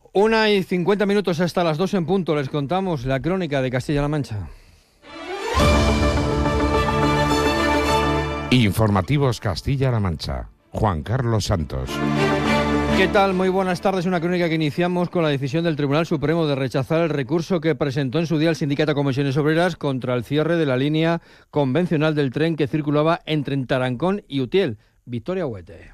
1:50 hasta las 2 en punto. Les contamos la crónica de Castilla-La Mancha. Informativos Castilla-La Mancha. Juan Carlos Santos. ¿Qué tal? Muy buenas tardes. Una crónica que iniciamos con la decisión del Tribunal Supremo de rechazar el recurso que presentó en su día el sindicato Comisiones Obreras contra el cierre de la línea convencional del tren que circulaba entre Tarancón y Utiel. Victoria Huete.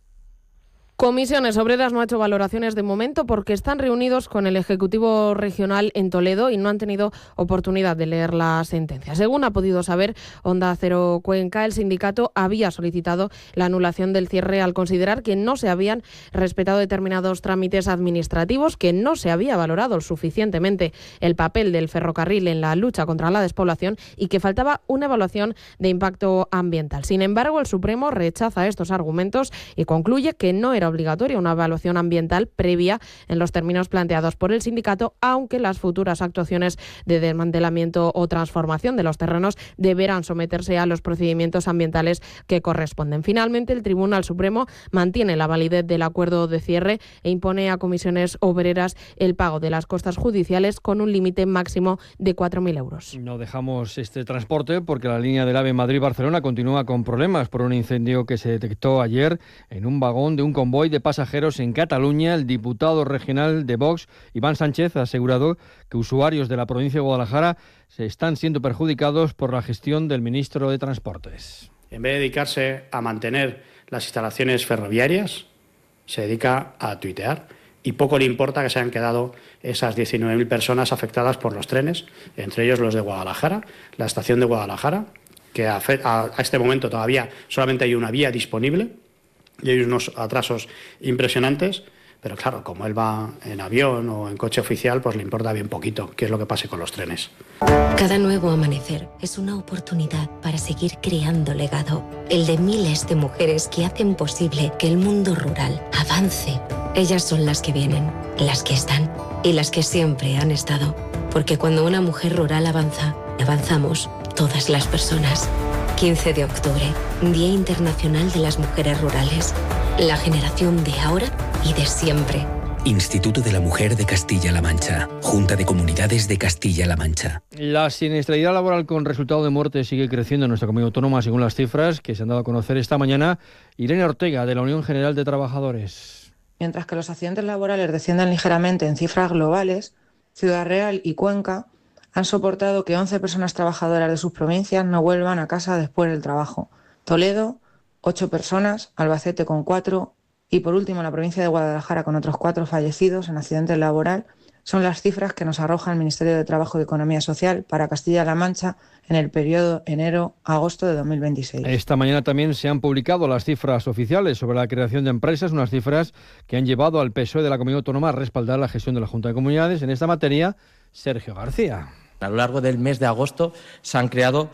Comisiones Obreras no ha hecho valoraciones de momento porque están reunidos con el Ejecutivo Regional en Toledo y no han tenido oportunidad de leer la sentencia. Según ha podido saber Onda Cero Cuenca, el sindicato había solicitado la anulación del cierre al considerar que no se habían respetado determinados trámites administrativos, que no se había valorado suficientemente el papel del ferrocarril en la lucha contra la despoblación y que faltaba una evaluación de impacto ambiental. Sin embargo, el Supremo rechaza estos argumentos y concluye que no era obligatoria una evaluación ambiental previa en los términos planteados por el sindicato, aunque las futuras actuaciones de desmantelamiento o transformación de los terrenos deberán someterse a los procedimientos ambientales que corresponden. Finalmente, el Tribunal Supremo mantiene la validez del acuerdo de cierre e impone a Comisiones Obreras el pago de las costas judiciales con un límite máximo de 4.000 euros. No dejamos este transporte porque la línea del AVE Madrid-Barcelona continúa con problemas por un incendio que se detectó ayer en un vagón de un convoy de pasajeros en Cataluña. El diputado regional de Vox, Iván Sánchez, ha asegurado que usuarios de la provincia de Guadalajara se están siendo perjudicados por la gestión del ministro de Transportes. En vez de dedicarse a mantener las instalaciones ferroviarias, se dedica a tuitear. Y poco le importa que se hayan quedado esas 19.000 personas afectadas por los trenes, entre ellos los de Guadalajara, la estación de Guadalajara, que a este momento todavía solamente hay una vía disponible y hay unos atrasos impresionantes, pero claro, como él va en avión o en coche oficial, pues le importa bien poquito qué es lo que pase con los trenes. Cada nuevo amanecer es una oportunidad para seguir creando legado, el de miles de mujeres que hacen posible que el mundo rural avance. Ellas son las que vienen, las que están y las que siempre han estado, porque cuando una mujer rural avanza, avanzamos todas las personas. 15 de octubre, Día Internacional de las Mujeres Rurales. La generación de ahora y de siempre. Instituto de la Mujer de Castilla-La Mancha. Junta de Comunidades de Castilla-La Mancha. La siniestralidad laboral con resultado de muerte sigue creciendo en nuestra comunidad autónoma, según las cifras que se han dado a conocer esta mañana. Irene Ortega, de la Unión General de Trabajadores. Mientras que los accidentes laborales descienden ligeramente en cifras globales, Ciudad Real y Cuenca han soportado que 11 personas trabajadoras de sus provincias no vuelvan a casa después del trabajo. Toledo, 8 personas, Albacete con 4 y por último la provincia de Guadalajara con otros 4 fallecidos en accidentes laboral son las cifras que nos arroja el Ministerio de Trabajo y Economía Social para Castilla-La Mancha en el periodo enero-agosto de 2026. Esta mañana también se han publicado las cifras oficiales sobre la creación de empresas, unas cifras que han llevado al PSOE de la Comunidad Autónoma a respaldar la gestión de la Junta de Comunidades. En esta materia, Sergio García. A lo largo del mes de agosto se han creado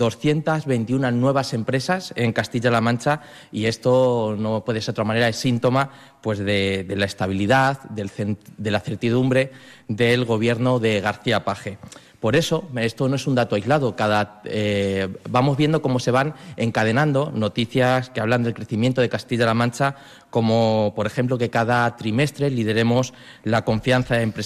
221 nuevas empresas en Castilla-La Mancha y esto no puede ser de otra manera, es síntoma pues, de la estabilidad, de la certidumbre del gobierno de García Page. Por eso, esto no es un dato aislado, vamos viendo cómo se van encadenando noticias que hablan del crecimiento de Castilla-La Mancha, como por ejemplo que cada trimestre lideremos la confianza empresarial